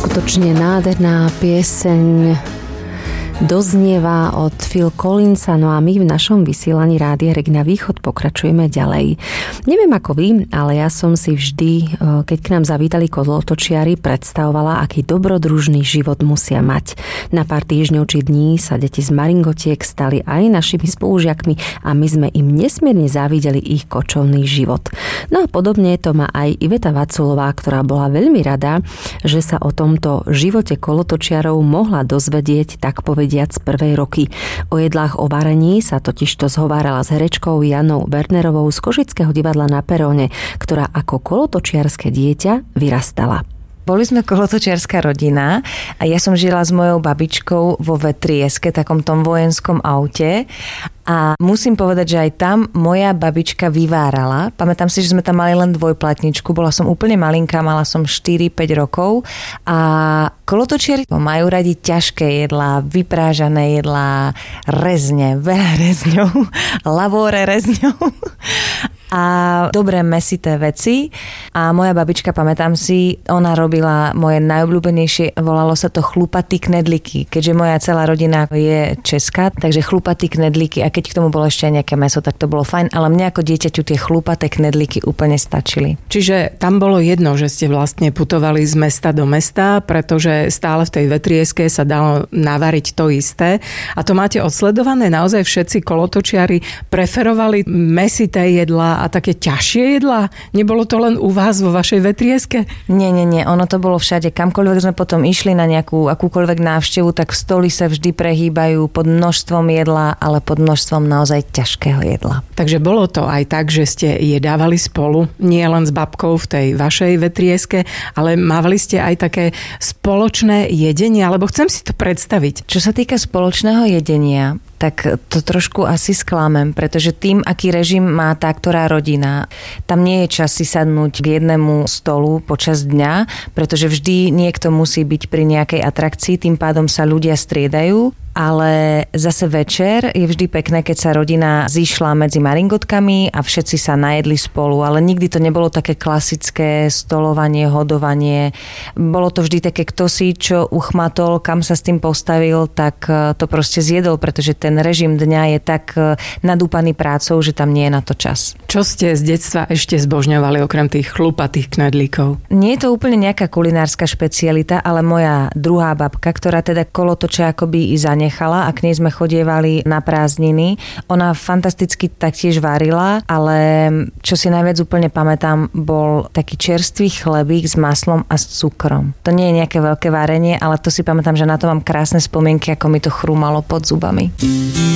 Skutočne nádherná pieseň doznieva od Phil Collinsa, no a my v našom vysielaní Rádia Regina Východ pokračujeme ďalej. Neviem ako vy, ale ja som si vždy, keď k nám zavítali kolotočiari, predstavovala, aký dobrodružný život musia mať. Na pár týždňov či dní sa deti z Maringotiek stali aj našimi spolužiakmi a my sme im nesmierne závideli ich kočovný život. No a podobne to má aj Iveta Vaculová, ktorá bola veľmi rada, že sa o tomto živote kolotočiarov mohla dozvedieť, tak povediac, prvej roky. O jedlách o varení sa totižto zhovárala s herečkou Janou Bernerovou z Košického divadla na Peróne, ktorá ako kolotočiarske dieťa vyrastala. Boli sme kolotočiarská rodina a ja som žila s mojou babičkou vo Vetrieske, takom tom vojenskom aute. A musím povedať, že aj tam moja babička vyvárala. Pamätám si, že sme tam mali len dvojplatničku. Bola som úplne malinká, mala som 4-5 rokov. A kolotočiari majú radi ťažké jedlá, vyprážané jedlá, rezne, veľa rezňov, lavóre rezňov a dobré mäsité veci. A moja babička, pamätám si, ona robila moje najobľúbenejšie, volalo sa to chlupatý knedlíky. Keďže moja celá rodina je česká, takže chlupatý knedlíky, a keď k tomu bolo ešte nejaké mäso, tak to bolo fajn, ale mne ako dieťaťu tie chlupaté knedlíky úplne stačili. Čiže tam bolo jedno, že ste vlastne putovali z mesta do mesta, pretože stále v tej Vetrieske sa dalo navariť to isté. A to máte odsledované? Naozaj všetci kolotočiari preferovali mäsité jedlá a také ťažšie jedlá? Nebolo to len u vás vo vašej Vetrieske? Nie. Ono to bolo všade. Kamkoľvek sme potom išli na nejakú akúkoľvek návštevu, tak stoly sa vždy prehýbajú pod množstvom jedla, ale pod množstvom naozaj ťažkého jedla. Takže bolo to aj tak, že ste jedávali spolu, nie len s babkou v tej vašej Vetrieske, ale mávali ste aj také spoločné jedenie, alebo chcem si to predstaviť. Čo sa týka spoločného jedenia, tak to trošku asi sklamem, pretože tým, aký režim má tá ktorá rodina, tam nie je čas si sadnúť k jednému stolu počas dňa, pretože vždy niekto musí byť pri nejakej atrakcii, tým pádom sa ľudia striedajú. Ale zase večer je vždy pekné, keď sa rodina zišla medzi maringotkami a všetci sa najedli spolu, ale nikdy to nebolo také klasické stolovanie, hodovanie. Bolo to vždy také, kto si čo uchmatol, kam sa s tým postavil, tak to proste zjedol, pretože ten režim dňa je tak nadúpaný prácou, že tam nie je na to čas. Čo ste z detstva ešte zbožňovali okrem tých chlupatých knedlíkov? Nie je to úplne nejaká kulinárska špecialita, ale moja druhá babka, ktorá teda kolotoče akoby i zanechala a k nej sme chodievali na prázdniny. Ona fantasticky taktiež varila, ale čo si najviac úplne pamätám, bol taký čerstvý chlebík s maslom a s cukrom. To nie je nejaké veľké varenie, ale to si pamätám, že na to mám krásne spomienky, ako mi to chrúmalo pod zubami.